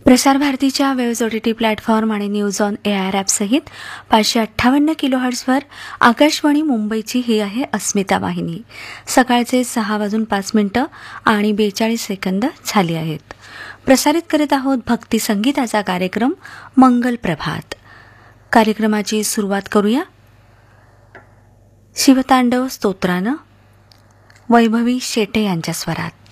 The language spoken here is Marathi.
प्रसार भारतीच्या वेव्ज OTT प्लॅटफॉर्म आणि न्यूज ऑन AIR ॲपसहित 558 किलोहर्ट्झवर आकाशवाणी मुंबईची ही आहे अस्मिता वाहिनी. सकाळचे 6:05 आणि 42 सेकंद झाली आहेत. प्रसारित करीत आहोत भक्ती संगीताचा कार्यक्रम मंगल प्रभात. कार्यक्रमाची सुरुवात करूया शिवतांडव स्तोत्रानं वैभवी शेटे यांच्या स्वरात.